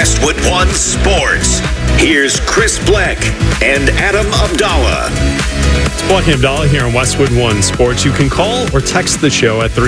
Westwood One Sports. Here's Chris Bleck and Adam Abdallah. It's Bleck and Abdallah here on Westwood One Sports. You can call or text the show at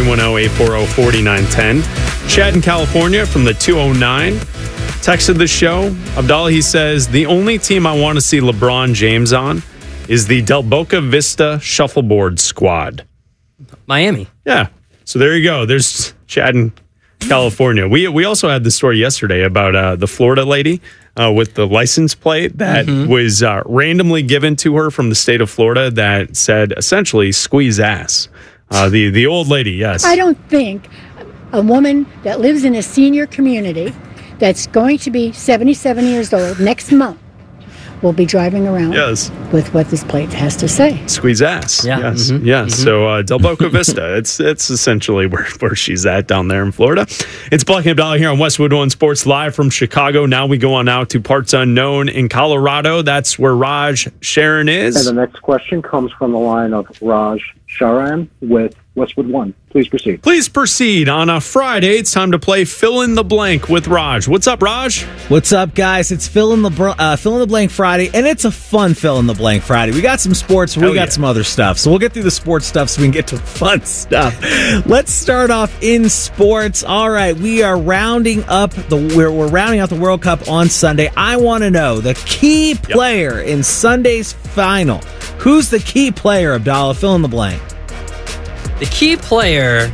310-840-4910. Chad in California from the 209 texted the show. Abdallah, he says, the only team I want to see LeBron James on is the Del Boca Vista Shuffleboard Squad. Miami. Yeah. So there you go. There's Chad in California. We also had the story yesterday about the Florida lady with the license plate that was randomly given to her from the state of Florida that said essentially squeeze ass. The old lady, yes. I don't think a woman that lives in a senior community that's going to be 77 years old next month will be driving around with what this plate has to say. Squeeze ass. Yeah. Yes. Yes. So Del Boca Vista, it's essentially where she's at down there in Florida. It's Bleck and Abdallah here on Westwood One Sports live from Chicago. Now we go on out to parts unknown in Colorado. That's where Raj Sharon is. And the next question comes from the line of Raj Sharan with Westwood One. Please proceed. Please proceed. On a Friday, it's time to play Fill in the Blank with Raj. What's up, Raj? What's up, guys? It's Fill in the Blank Friday, and it's a fun Fill in the Blank Friday. We got some sports, we got some other stuff. So we'll get through the sports stuff so we can get to fun stuff. Let's start off in sports. All right, we are rounding up we're rounding out the World Cup on Sunday. I want to know the key player in Sunday's final. Who's the key player, Abdallah? Fill in the blank. The key player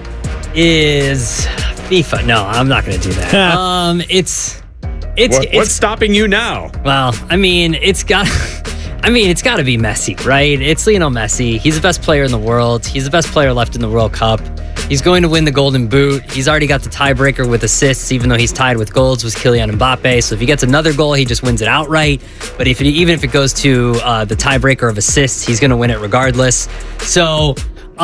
is FIFA. No, I'm not going to do that. What's stopping you now? Well, it's got to be Messi, right? It's Lionel Messi. He's the best player in the world. He's the best player left in the World Cup. He's going to win the Golden Boot. He's already got the tiebreaker with assists, even though he's tied with goals with Kylian Mbappe. So if he gets another goal, he just wins it outright. But even if it goes to the tiebreaker of assists, he's going to win it regardless. So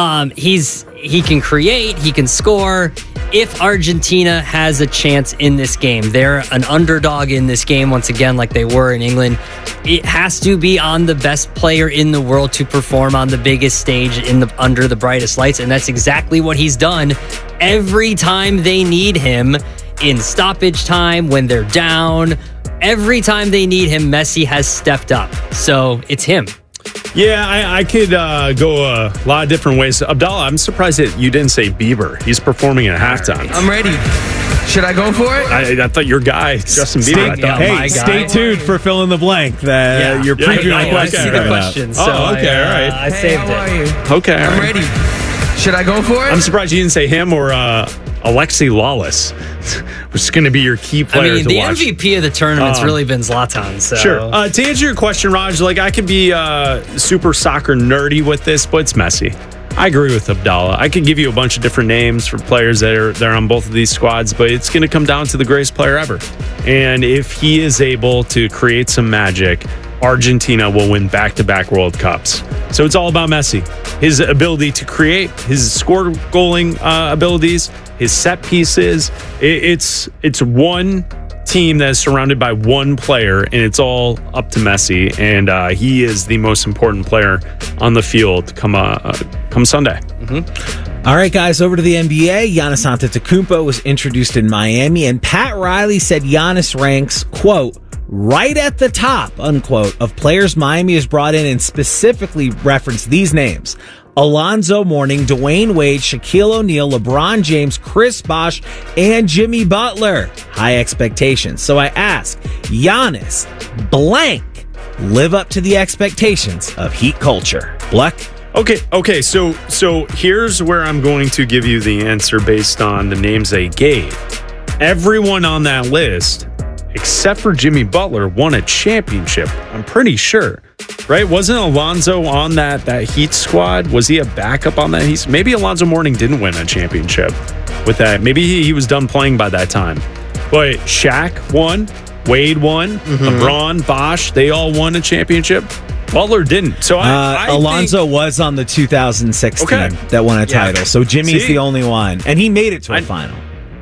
he can create, he can score. If Argentina has a chance in this game, they're an underdog in this game once again, like they were in England. It has to be on the best player in the world to perform on the biggest stage under the brightest lights, and that's exactly what he's done every time they need him in stoppage time when they're down. Every time they need him, Messi has stepped up. So it's him. Yeah, I could go a lot of different ways. Abdallah, I'm surprised that you didn't say Bieber. He's performing at halftime. I'm ready. Should I go for it? I thought your guy, Justin Bieber. Stay tuned for Fill in the Blank. Your preview question. I see the question. So all right. I saved it. Okay, I'm ready. Should I go for it? I'm surprised you didn't say him or Alexi Lawless, which is going to be your key player to watch. The MVP of the tournament's really been Zlatan. So. Sure. To answer your question, Raj, I could be super soccer nerdy with this, but it's Messi. I agree with Abdallah. I could give you a bunch of different names for players that are on both of these squads, but it's going to come down to the greatest player ever. And if he is able to create some magic, Argentina will win back-to-back World Cups. So it's all about Messi. His ability to create, his score-goaling abilities, his set pieces. It's one team that is surrounded by one player, and it's all up to Messi. And he is the most important player on the field come Sunday. Mm-hmm. All right, guys, over to the NBA. Giannis Antetokounmpo was introduced in Miami, and Pat Riley said Giannis ranks, quote, right at the top, unquote, of players Miami has brought in, and specifically referenced these names: Alonzo Mourning, Dwayne Wade, Shaquille O'Neal, LeBron James, Chris Bosh, and Jimmy Butler. High expectations. So I ask, Giannis blank live up to the expectations of Heat culture? Bleck? Okay. So here's where I'm going to give you the answer based on the names they gave. Everyone on that list, except for Jimmy Butler, won a championship. I'm pretty sure, right? Wasn't Alonzo on that Heat squad? Was he a backup on that Heat? Maybe Alonzo Mourning didn't win a championship with that. Maybe he was done playing by that time. But Shaq won, Wade won, LeBron, Bosh, they all won a championship. Butler didn't. So I Alonzo was on the 2006 team that won a title. So Jimmy's the only one. And he made it to a final.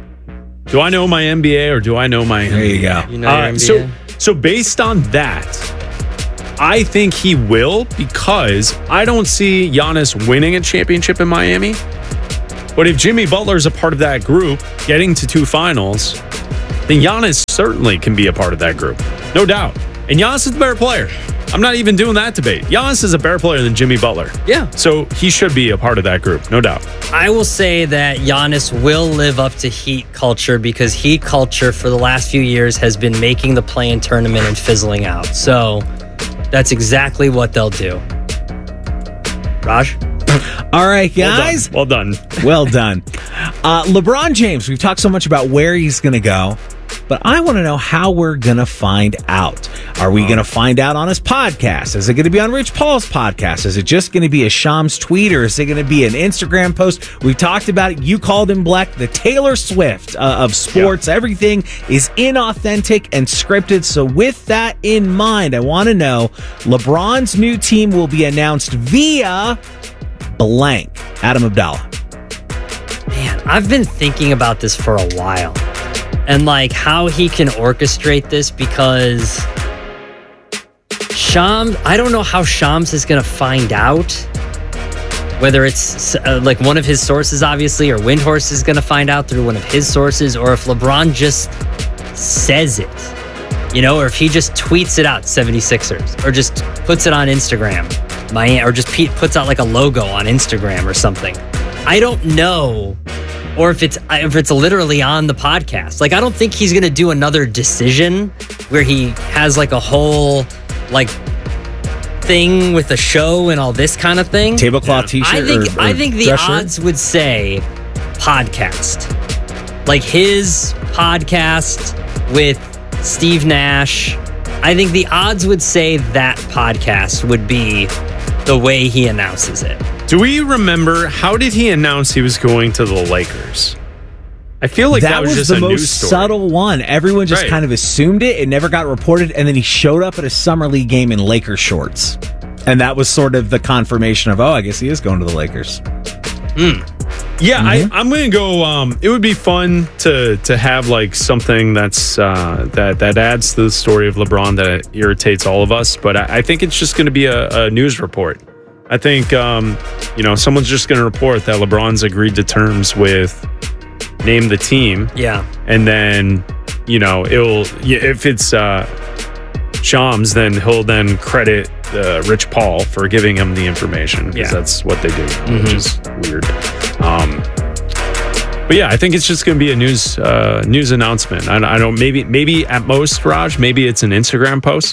Do I know my NBA or do I know my NBA? There you go. You know your NBA? So based on that, I think he will, because I don't see Giannis winning a championship in Miami. But if Jimmy Butler is a part of that group, getting to two finals, then Giannis certainly can be a part of that group. No doubt. And Giannis is the better player. I'm not even doing that debate. Giannis is a better player than Jimmy Butler. Yeah. So he should be a part of that group, no doubt. I will say that Giannis will live up to Heat culture because Heat culture for the last few years has been making the play-in tournament and fizzling out. So that's exactly what they'll do. Raj? All right, guys. Well done. Well done. LeBron James, we've talked so much about where he's going to go, but I want to know how we're going to find out. Are we going to find out on his podcast? Is it going to be on Rich Paul's podcast? Is it just going to be a Shams tweet, or is it going to be an Instagram post? We talked about it. You called him Black, the Taylor Swift of sports. Yeah. Everything is inauthentic and scripted. So with that in mind, I want to know, LeBron's new team will be announced via blank. Adam Abdallah. Man, I've been thinking about this for a while. And like how he can orchestrate this, because Shams, I don't know how Shams is going to find out. Whether it's like one of his sources, obviously, or Windhorst is going to find out through one of his sources, or if LeBron just says it, you know, or if he just tweets it out, 76ers, or just puts it on Instagram, or just puts out like a logo on Instagram or something. I don't know. Or if it's literally on the podcast. Like, I don't think he's going to do another decision where he has like a whole like thing with a show and all this kind of thing. Tablecloth t-shirt. I think the odds would say podcast. Like his podcast with Steve Nash. I think the odds would say that podcast would be the way he announces it. Do we remember, how did he announce he was going to the Lakers? I feel like that was just the most subtle one. Everyone just kind of assumed it. It never got reported. And then he showed up at a summer league game in Lakers shorts. And that was sort of the confirmation of, I guess he is going to the Lakers. Yeah, I'm going to go. It would be fun to have like something that's that adds to the story of LeBron that irritates all of us. But I think it's just going to be a news report. I think, someone's just going to report that LeBron's agreed to terms with name the team. Yeah. And then, if it's Shams, then he'll then credit Rich Paul for giving him the information, because that's what they do, which is weird. But yeah, I think it's just going to be a news announcement. I don't, maybe at most, Raj, maybe it's an Instagram post.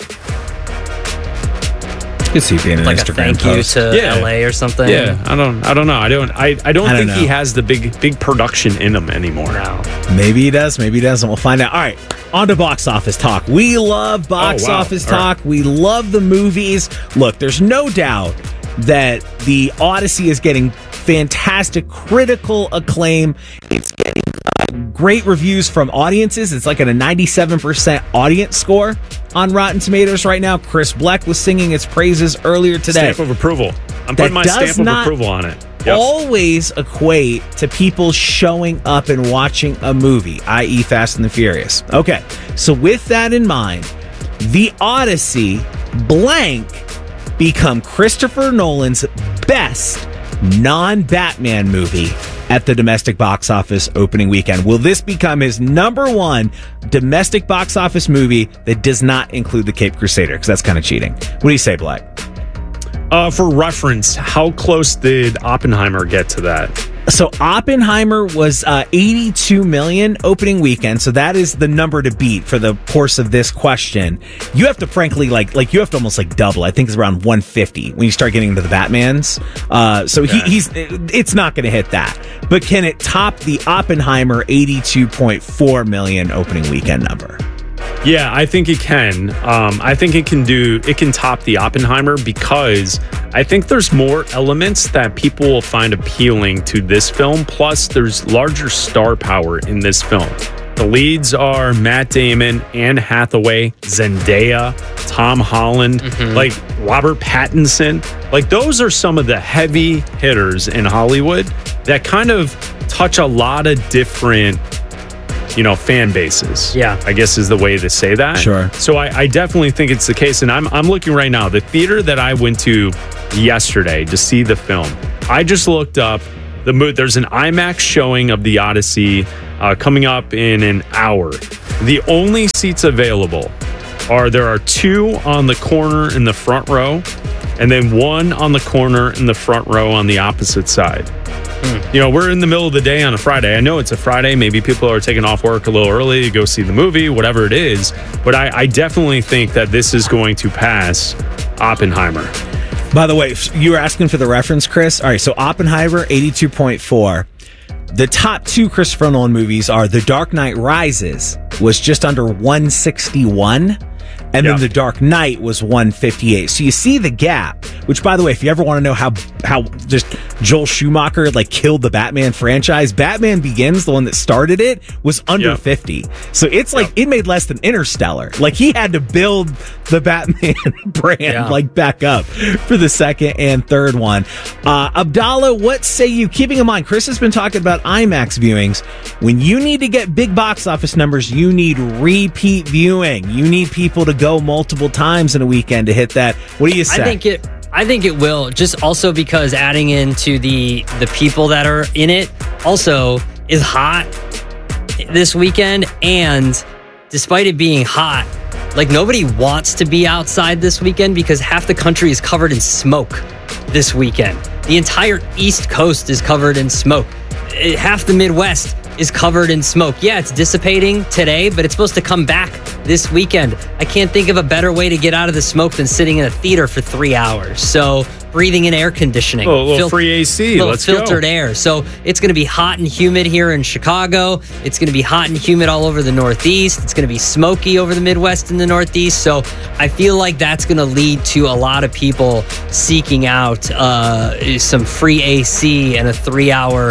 You see being an like Instagram a thank post. you to LA or something. Yeah, I don't know. I don't think he has the big production in him anymore. No. Maybe he does. Maybe he doesn't. We'll find out. All right, on to box office talk. We love box office talk. Right. We love the movies. Look, there's no doubt that the Odyssey is getting fantastic critical acclaim. It's getting great reviews from audiences. It's like at a 97% audience score on Rotten Tomatoes right now. Chris Bleck was singing its praises earlier today. Stamp of approval. I'm putting my stamp of approval on it. Yep. Always equate to people showing up and watching a movie, i.e. Fast and the Furious. Okay, so with that in mind, The Odyssey blank become Christopher Nolan's best non-Batman movie at the domestic box office opening weekend. Will this become his number one domestic box office movie that does not include The Cape Crusader? Because that's kind of cheating. What do you say, Black? For reference, how close did Oppenheimer get to that? So Oppenheimer was 82 million opening weekend. So that is the number to beat for the course of this question. You have to frankly like you have to almost like double. I think it's around 150 when you start getting into the Batmans. So it's not going to hit that. But can it top the Oppenheimer 82.4 million opening weekend number? Yeah, I think it can. I think it can top the Oppenheimer, because I think there's more elements that people will find appealing to this film. Plus, there's larger star power in this film. The leads are Matt Damon, Anne Hathaway, Zendaya, Tom Holland, like Robert Pattinson. Like, those are some of the heavy hitters in Hollywood that kind of touch a lot of different fan bases. Yeah, I guess is the way to say that. Sure. So I definitely think it's the case. And I'm looking right now. The theater that I went to yesterday to see the film, I just looked up There's an IMAX showing of the Odyssey coming up in an hour. The only seats available there are 2 on the corner in the front row, and then 1 on the corner in the front row on the opposite side. We're in the middle of the day on a Friday. I know it's a Friday. Maybe people are taking off work a little early to go see the movie, whatever it is. But I definitely think that this is going to pass Oppenheimer. By the way, you were asking for the reference, Chris. All right, so Oppenheimer, 82.4. The top 2 Christopher Nolan movies are The Dark Knight Rises, was just under 161. And then The Dark Knight was 158. So you see the gap, which, by the way, if you ever want to know how just Joel Schumacher killed the Batman franchise, Batman Begins, the one that started it, was under 50. So it's it made less than Interstellar. He had to build the Batman brand back up for the second and third one. Abdallah, what say you? Keeping in mind, Chris has been talking about IMAX viewings. When you need to get big box office numbers, you need repeat viewing. You need people to go multiple times in a weekend to hit that. What do you say? I think it will, just also because adding into the people that are in it also is hot this weekend, and despite it being hot, nobody wants to be outside this weekend because half the country is covered in smoke this weekend. The entire East Coast is covered in smoke. Half the Midwest is covered in smoke. Yeah, it's dissipating today, but it's supposed to come back this weekend. I can't think of a better way to get out of the smoke than sitting in a theater for 3 hours. So breathing in air conditioning. A little free AC. Let's filtered air. So it's going to be hot and humid here in Chicago. It's going to be hot and humid all over the Northeast. It's going to be smoky over the Midwest and the Northeast. So I feel like that's going to lead to a lot of people seeking out some free AC and a 3-hour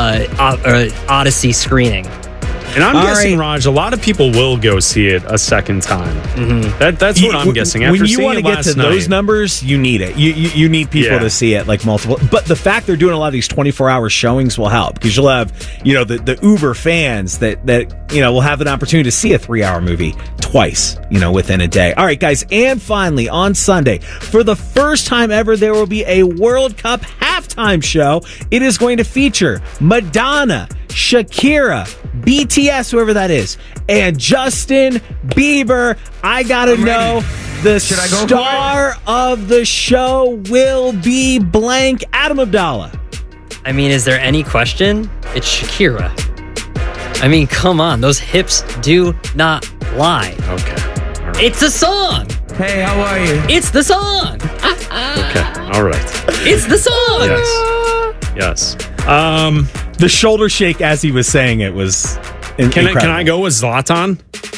Odyssey screening. And I'm guessing, Raj, a lot of people will go see it a second time. Mm-hmm. That's what I'm guessing. After when you want to get to those numbers, you need it. You need people to see it multiple. But the fact they're doing a lot of these 24-hour showings will help, because you'll have the uber fans that will have an opportunity to see a 3-hour movie twice within a day. All right, guys, and finally on Sunday, for the first time ever, there will be a World Cup halftime show. It is going to feature Madonna, Shakira, BTS, whoever that is, and Justin Bieber. I gotta know, the star of the show will be blank. Adam Abdallah. I mean, is there any question? It's Shakira. I mean, come on. Those hips do not lie. Okay. Right. It's a song. Hey, how are you? It's the song. Okay. All right. It's the song. Yes. The shoulder shake as he was saying it was incredible. Can I go with Zlatan?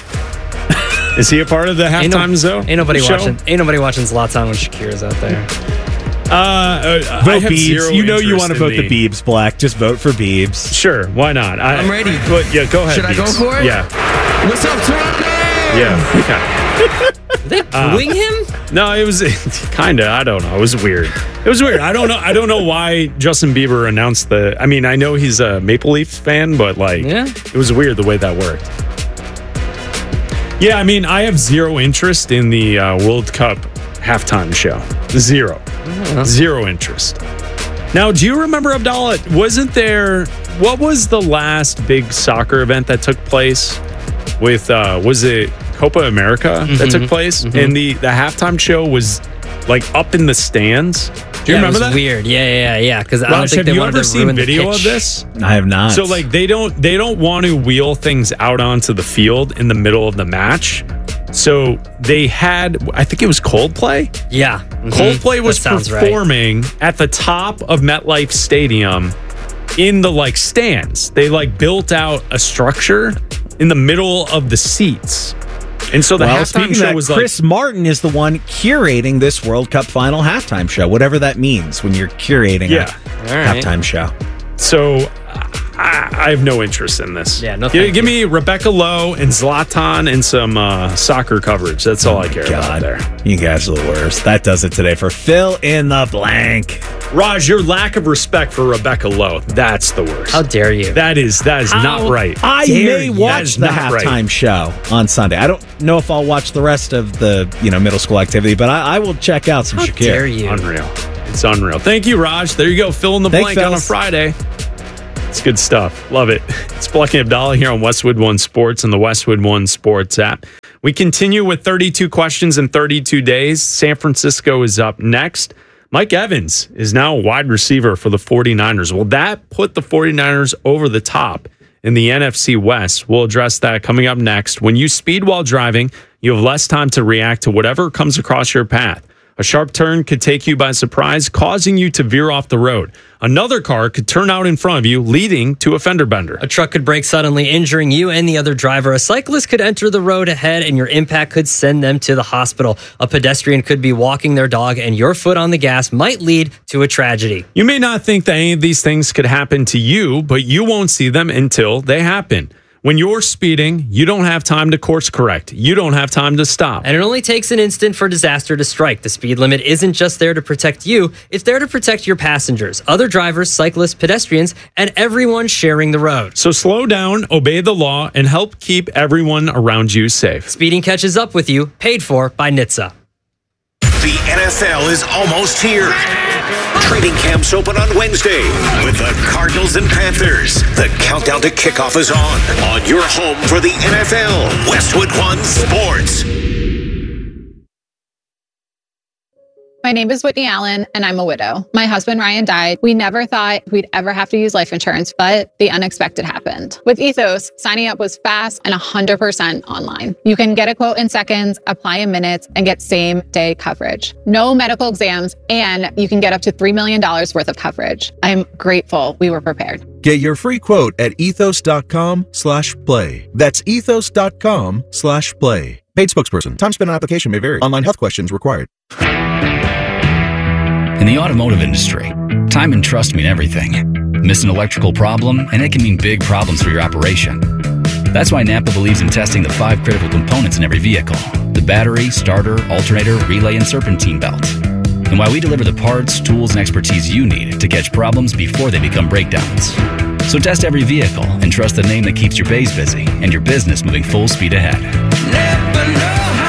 Is he a part of the halftime show? Ain't nobody watching Zlatan when Shakira's out there. Vote Biebs. You want to vote the Biebs, Black. Just vote for Biebs. Sure, why not? I'm ready. Yeah, go ahead. Should Biebs. I go for it? Yeah. What's up, Toronto? Yeah. Okay. Are they booing him? No, it was kind of. I don't know. It was weird. I don't know why Justin Bieber announced the. I mean, I know he's a Maple Leafs fan, but it was weird the way that worked. Yeah, I mean, I have zero interest in the World Cup halftime show. Zero interest. Now, do you remember, Abdallah? What was the last big soccer event that took place? With was it Copa America that took place? And the halftime show was up in the stands. Do you remember that? Weird. Yeah. Because I don't think have you ever seen video of this? I have not. So they don't want to wheel things out onto the field in the middle of the match. So they had, I think it was Coldplay. Yeah, Coldplay was performing at the top of MetLife Stadium in the stands. They built out a structure in the middle of the seats. And so the halftime show was Chris Martin is the one curating this World Cup final halftime show, whatever that means when you're curating a halftime show. So I have no interest in this. Yeah, no. Give me Rebecca Lowe and Zlatan and some soccer coverage. That's all I care about there. You guys are the worst. That does it today for Fill in the Blank. Raj, your lack of respect for Rebecca Lowe, that's the worst. How dare you? That is not right. I may watch the halftime show on Sunday. I don't know if I'll watch the rest of the middle school activity, but I will check out some Shakira. How dare you? Unreal. It's unreal. Thank you, Raj. There you go. Fill in the blank on a Friday. It's good stuff. Love it. It's Bleck and Abdallah here on Westwood One Sports and the Westwood One Sports app. We continue with 32 questions in 32 days. San Francisco is up next. Mike Evans is now a wide receiver for the 49ers. Will that put the 49ers over the top in the NFC West? We'll address that coming up next. When you speed while driving, you have less time to react to whatever comes across your path. A sharp turn could take you by surprise, causing you to veer off the road. Another car could turn out in front of you, leading to a fender bender. A truck could brake suddenly, injuring you and the other driver. A cyclist could enter the road ahead, and your impact could send them to the hospital. A pedestrian could be walking their dog, and your foot on the gas might lead to a tragedy. You may not think that any of these things could happen to you, but you won't see them until they happen. When you're speeding, you don't have time to course correct. You don't have time to stop. And it only takes an instant for disaster to strike. The speed limit isn't just there to protect you. It's there to protect your passengers, other drivers, cyclists, pedestrians, and everyone sharing the road. So slow down, obey the law, and help keep everyone around you safe. Speeding catches up with you, paid for by NHTSA. The NFL is almost here. Training camps open on Wednesday with the Cardinals and Panthers. The countdown to kickoff is on your home for the NFL, Westwood One Sports. My name is Whitney Allen, and I'm a widow. My husband, Ryan, died. We never thought we'd ever have to use life insurance, but the unexpected happened. With Ethos, signing up was fast and 100% online. You can get a quote in seconds, apply in minutes, and get same-day coverage. No medical exams, and you can get up to $3 million worth of coverage. I'm grateful we were prepared. Get your free quote at ethos.com/play. That's ethos.com/play. Paid spokesperson. Time spent on application may vary. Online health questions required. In the automotive industry, time and trust mean everything. Miss an electrical problem, and it can mean big problems for your operation. That's why Napa believes in testing the 5 critical components in every vehicle: the battery, starter, alternator, relay, and serpentine belt. And why we deliver the parts, tools, and expertise you need to catch problems before they become breakdowns. So test every vehicle and trust the name that keeps your bays busy and your business moving full speed ahead. Napa know-how.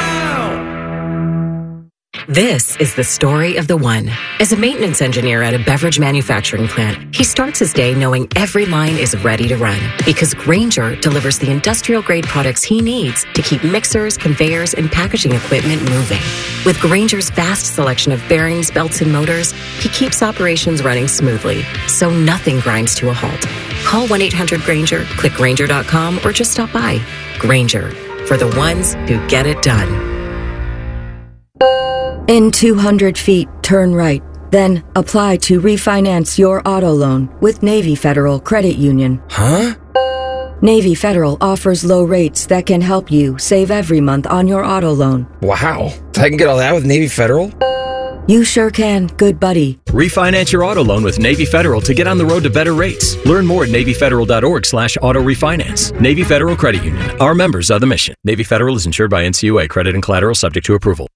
This is the story of the one. As a maintenance engineer at a beverage manufacturing plant, he starts his day knowing every line is ready to run because Grainger delivers the industrial-grade products he needs to keep mixers, conveyors, and packaging equipment moving. With Grainger's vast selection of bearings, belts, and motors, he keeps operations running smoothly, so nothing grinds to a halt. Call 1-800-GRAINGER, click Grainger.com, or just stop by. Grainger, for the ones who get it done. In 200 feet, turn right. Then apply to refinance your auto loan with Navy Federal Credit Union. Huh? Navy Federal offers low rates that can help you save every month on your auto loan. Wow. I can get all that with Navy Federal? You sure can, good buddy. Refinance your auto loan with Navy Federal to get on the road to better rates. Learn more at NavyFederal.org/auto refinance. Navy Federal Credit Union. Our members are the mission. Navy Federal is insured by NCUA. Credit and collateral subject to approval.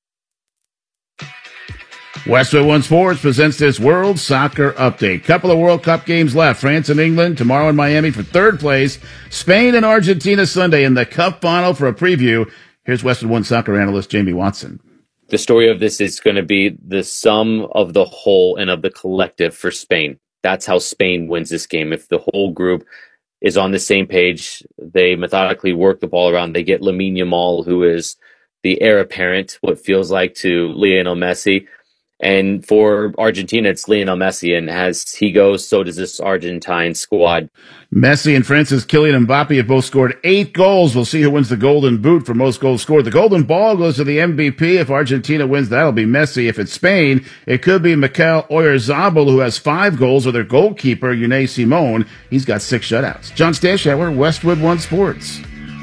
Westwood One Sports presents this World Soccer Update. Couple of World Cup games left. France and England tomorrow in Miami for third place. Spain and Argentina Sunday in the Cup final. For a preview, here's Westwood One Soccer analyst Jamie Watson. The story of this is going to be the sum of the whole and of the collective for Spain. That's how Spain wins this game. If the whole group is on the same page, they methodically work the ball around. They get Lamine Yamal, who is the heir apparent, what feels like, to Lionel Messi. And for Argentina, it's Lionel Messi, and as he goes, so does this Argentine squad. Messi and France's Kylian Mbappe have both scored 8 goals. We'll see who wins the Golden Boot for most goals scored. The Golden Ball goes to the MVP. If Argentina wins, that'll be Messi. If it's Spain, it could be Mikel Oyarzabal, who has 5 goals, or their goalkeeper, Unai Simon. He's got 6 shutouts. John Stashauer, Westwood One Sports.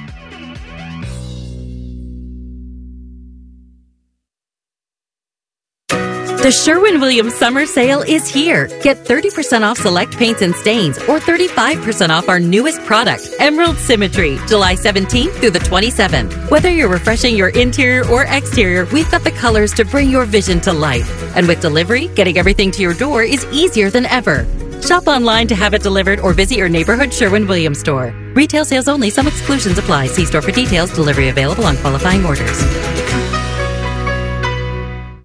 The Sherwin-Williams Summer Sale is here. Get 30% off select paints and stains or 35% off our newest product, Emerald Symmetry, July 17th through the 27th. Whether you're refreshing your interior or exterior, we've got the colors to bring your vision to life. And with delivery, getting everything to your door is easier than ever. Shop online to have it delivered or visit your neighborhood Sherwin-Williams store. Retail sales only. Some exclusions apply. See store for details. Delivery available on qualifying orders.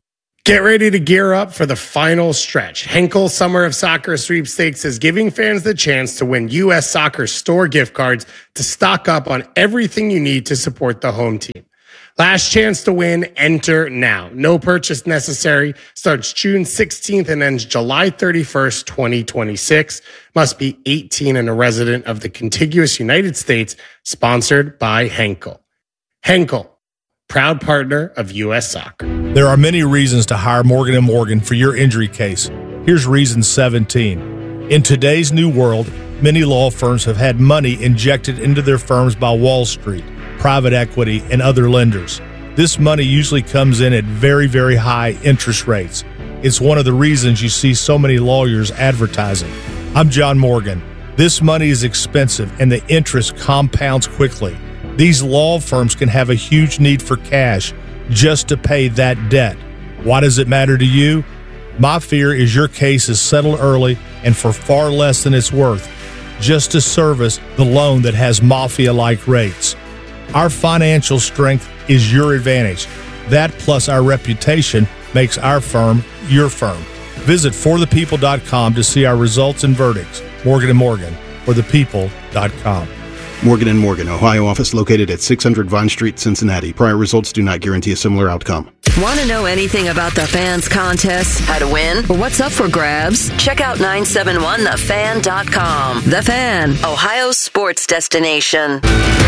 Get ready to gear up for the final stretch. Henkel Summer of Soccer Sweepstakes is giving fans the chance to win U.S. Soccer store gift cards to stock up on everything you need to support the home team. Last chance to win, enter now. No purchase necessary. Starts June 16th and ends July 31st, 2026. Must be 18 and a resident of the contiguous United States. Sponsored by Henkel. Henkel, proud partner of U.S. Soccer. There are many reasons to hire Morgan & Morgan for your injury case. Here's reason 17. In today's new world, many law firms have had money injected into their firms by Wall Street, private equity, and other lenders. This money usually comes in at very, very high interest rates. It's one of the reasons you see so many lawyers advertising. I'm John Morgan. This money is expensive and the interest compounds quickly. These law firms can have a huge need for cash just to pay that debt. Why does it matter to you? My fear is your case is settled early and for far less than it's worth, just to service the loan that has mafia-like rates. Our financial strength is your advantage. That plus our reputation makes our firm your firm. Visit forthepeople.com to see our results and verdicts. Morgan & Morgan, forthepeople.com. Morgan & Morgan, Ohio office located at 600 Vine Street, Cincinnati. Prior results do not guarantee a similar outcome. Want to know anything about the Fans contest, how to win, or what's up for grabs? Check out 971thefan.com. The Fan, Ohio's sports destination.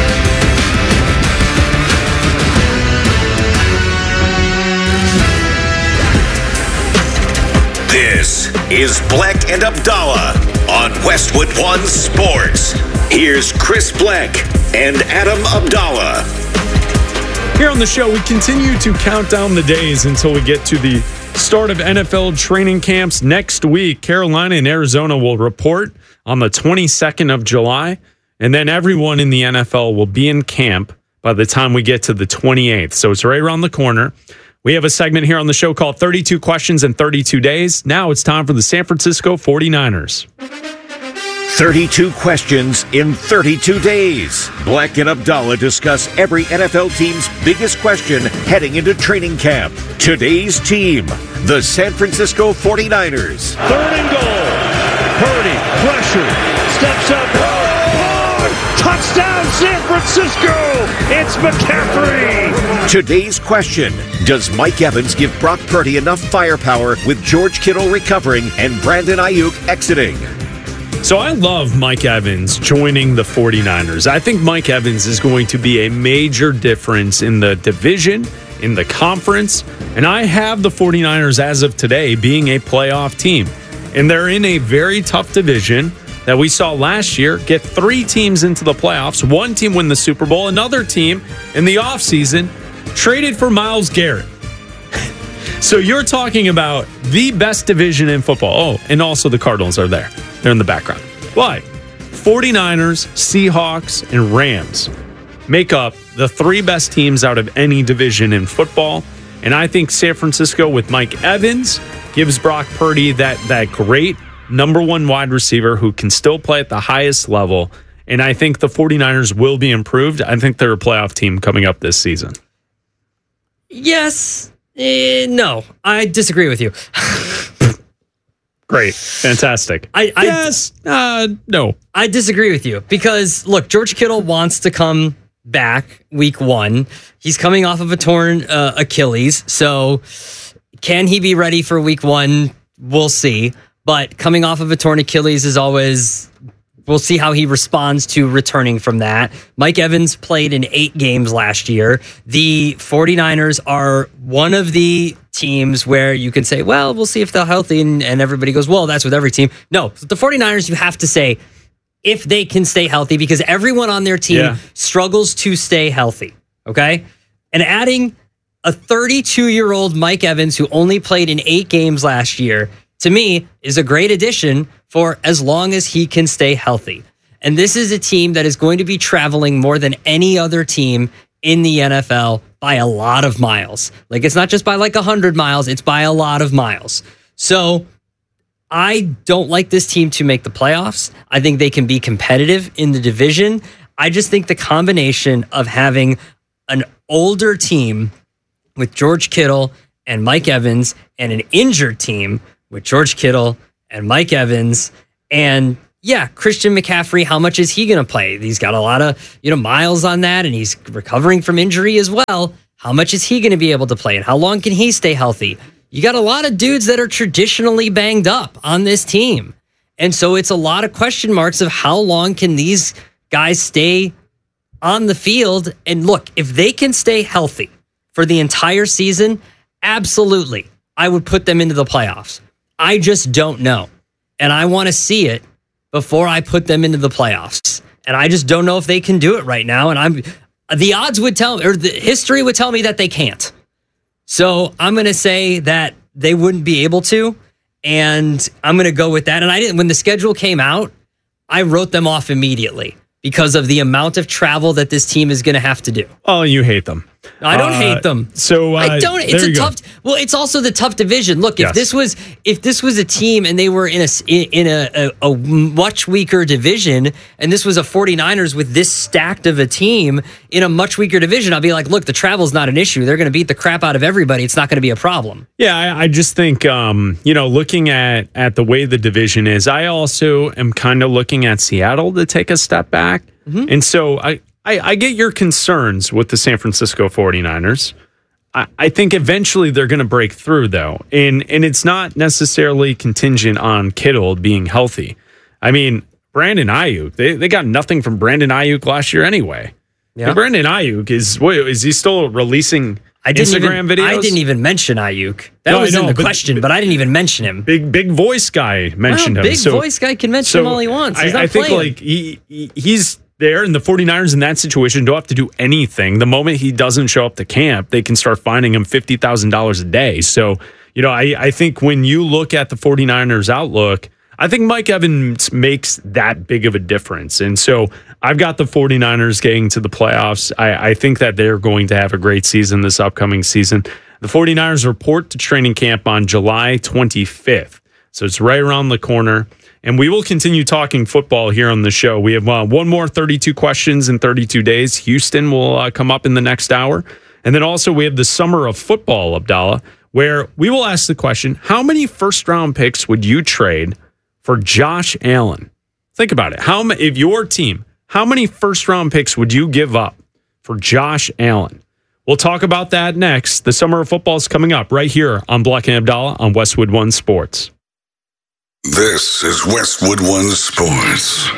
This is Bleck and Abdallah on Westwood One Sports. Here's Chris Bleck and Adam Abdallah. Here on the show, we continue to count down the days until we get to the start of NFL training camps next week. Carolina and Arizona will report on the 22nd of July, and then everyone in the NFL will be in camp by the time we get to the 28th. So it's right around the corner. We have a segment here on the show called 32 Questions in 32 Days. Now it's time for the San Francisco 49ers. 32 questions in 32 days. Bleck and Abdallah discuss every NFL team's biggest question heading into training camp. Today's team, the San Francisco 49ers. 3rd and goal. Purdy, pressure, steps up. Oh, touchdown San Francisco. It's McCaffrey. Today's question, does Mike Evans give Brock Purdy enough firepower with George Kittle recovering and Brandon Ayuk exiting? So I love Mike Evans joining the 49ers. I think Mike Evans is going to be a major difference in the division, in the conference, and I have the 49ers as of today being a playoff team. And they're in a very tough division that we saw last year get 3 teams into the playoffs, 1 team win the Super Bowl, another team in the offseason traded for Myles Garrett. So you're talking about the best division in football. Oh, and also the Cardinals are there. They're in the background. But 49ers, Seahawks, and Rams make up the 3 best teams out of any division in football. And I think San Francisco with Mike Evans gives Brock Purdy that great number 1 wide receiver who can still play at the highest level. And I think the 49ers will be improved. I think they're a playoff team coming up this season. Yes. No, I disagree with you. Great. Fantastic. No. I disagree with you because, look, George Kittle wants to come back week 1. He's coming off of a torn Achilles. So can he be ready for week 1? We'll see. But coming off of a torn Achilles is always... We'll see how he responds to returning from that. Mike Evans played in 8 games last year. The 49ers are one of the teams where you can say, well, we'll see if they're healthy. And everybody goes, well, that's with every team. No, the 49ers, you have to say if they can stay healthy because everyone on their team struggles to stay healthy. Okay? And adding a 32-year-old Mike Evans who only played in 8 games last year, to me, is a great addition for as long as he can stay healthy. And this is a team that is going to be traveling more than any other team in the NFL by a lot of miles. Like, it's not just by like 100 miles, it's by a lot of miles. So I don't like this team to make the playoffs. I think they can be competitive in the division. I just think the combination of having an older team with George Kittle and Mike Evans and an injured team with George Kittle and Mike Evans and Christian McCaffrey, how much is he going to play? He's got a lot of, miles on that, and he's recovering from injury as well. How much is he going to be able to play, and how long can he stay healthy? You got a lot of dudes that are traditionally banged up on this team. And so it's a lot of question marks of how long can these guys stay on the field. And look, if they can stay healthy for the entire season, absolutely, I would put them into the playoffs. I just don't know. And I want to see it before I put them into the playoffs. And I just don't know if they can do it right now. And the odds would tell me, or the history would tell me that they can't. So I'm going to say that they wouldn't be able to. And I'm going to go with that. And when the schedule came out, I wrote them off immediately because of the amount of travel that this team is going to have to do. Oh, you hate them. I don't hate them. So I don't. It's a tough. Well, it's also the tough division. Look, if this was a team and they were in a much weaker division, and this was a 49ers with this stacked of a team in a much weaker division, I'll be like, look, the travel's not an issue. They're going to beat the crap out of everybody. It's not going to be a problem. Yeah, I just think looking at the way the division is, I also am kind of looking at Seattle to take a step back, and so I get your concerns with the San Francisco 49ers. I think eventually they're going to break through, though. And it's not necessarily contingent on Kittle being healthy. I mean, Brandon Ayuk, they got nothing from Brandon Ayuk last year anyway. Yeah. And Brandon Ayuk is he still releasing Instagram videos? I didn't even mention Ayuk. That was in the question, but I didn't even mention him. Big voice guy mentioned him. Voice guy can mention him all he wants. He's not playing. Think he's there, and the 49ers in that situation don't have to do anything. The moment he doesn't show up to camp, they can start fining him $50,000 a day. So, I think when you look at the 49ers outlook, I think Mike Evans makes that big of a difference. And so I've got the 49ers getting to the playoffs. I think that they're going to have a great season this upcoming season. The 49ers report to training camp on July 25th. So it's right around the corner. And we will continue talking football here on the show. We have one more 32 questions in 32 days. Houston will come up in the next hour. And then also we have the Summer of Football, Abdallah, where we will ask the question, how many first-round picks would you trade for Josh Allen? Think about it. If your team, how many first-round picks would you give up for Josh Allen? We'll talk about that next. The Summer of Football is coming up right here on Black and Abdallah on Westwood One Sports. This is Westwood One Sports.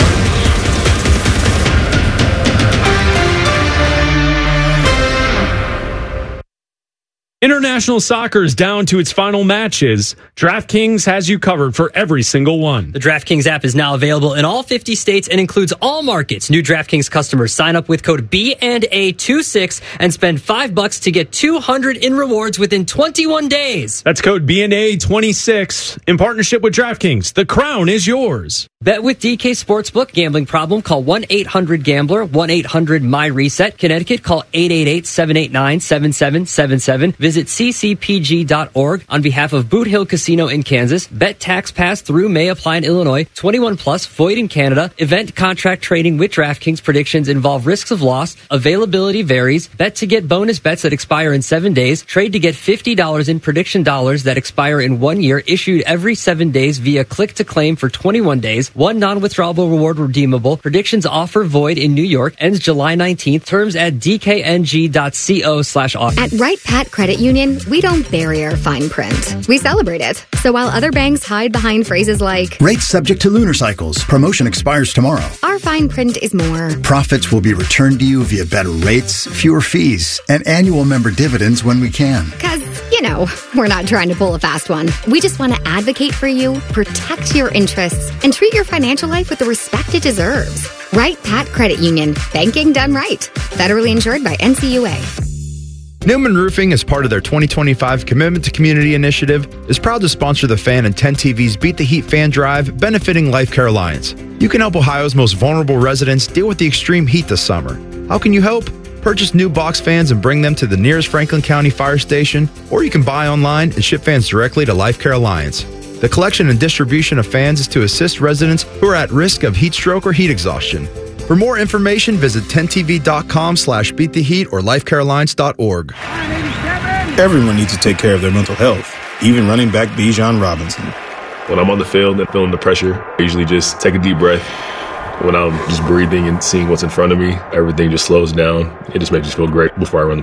International soccer is down to its final matches. DraftKings has you covered for every single one. The DraftKings app is now available in all 50 states and includes all markets. New DraftKings customers sign up with code B&A26 and spend $5 to get $200 in rewards within 21 days. That's code B&A26 in partnership with DraftKings. The crown is yours. Bet with DK Sportsbook. Gambling problem? Call 1-800-GAMBLER. 1-800-MY-RESET. Connecticut. Call 888-789-7777. Visit ccpg.org on behalf of Boot Hill Casino in Kansas. Bet tax pass through may apply in Illinois. 21 plus, void in Canada. Event contract trading with DraftKings. Predictions involve risks of loss. Availability varies. Bet to get bonus bets that expire in 7 days. Trade to get $50 in prediction dollars that expire in 1 year. Issued every 7 days via click to claim for 21 days. One non-withdrawable reward redeemable. Predictions offer void in New York. Ends July 19th. Terms at dkng.co/offer. At Wright Pat Credit Union, we don't bury our fine print. We celebrate it. So while other banks hide behind phrases like rates subject to lunar cycles, promotion expires tomorrow, our fine print is more. Profits will be returned to you via better rates, fewer fees, and annual member dividends when we can. Because, we're not trying to pull a fast one. We just want to advocate for you, protect your interests, and treat your financial life with the respect it deserves. Wright Pat Credit Union. Banking done right. Federally insured by NCUA. Newman Roofing, as part of their 2025 Commitment to Community initiative, is proud to sponsor the Fan and 10 TV's Beat the Heat fan drive, benefiting Life Care Alliance. You can help Ohio's most vulnerable residents deal with the extreme heat this summer. How can you help? Purchase new box fans and bring them to the nearest Franklin County Fire Station, or you can buy online and ship fans directly to Life Care Alliance. The collection and distribution of fans is to assist residents who are at risk of heat stroke or heat exhaustion. For more information, visit 10tv.com/beattheheat or lifecarealliance.org. Everyone needs to take care of their mental health, even running back Bijan Robinson. When I'm on the field and feeling the pressure, I usually just take a deep breath. When I'm just breathing and seeing what's in front of me, everything just slows down. It just makes me feel great before I run the